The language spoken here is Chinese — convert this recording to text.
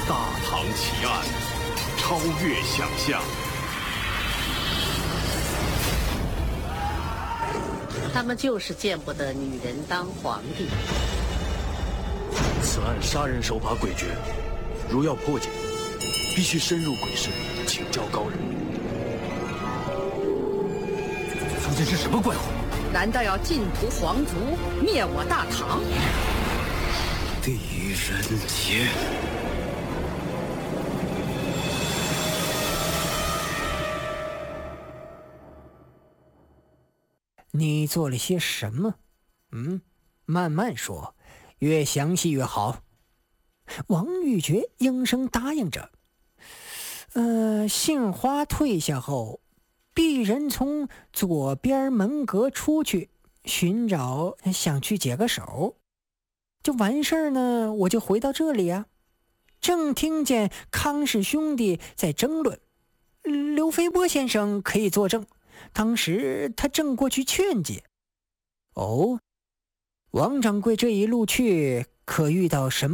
大唐奇案，超越想象。 他们就是见不得女人当皇帝。 此案杀人手法诡谲，如要破解，必须深入鬼市，请教高人。 究竟是什么怪物？ 难道要尽屠皇族，灭我大唐？ 狄仁杰。 你做了些什么？慢慢说，越详细越好。王玉珏应声答应着。杏花退下后，鄙人从左边门阁出去寻找，想去解个手。就完事儿呢，我就回到这里啊。正听见康氏兄弟在争论，刘飞波先生可以作证，当时他正过去劝解。哦，王掌柜这一路去可遇到什么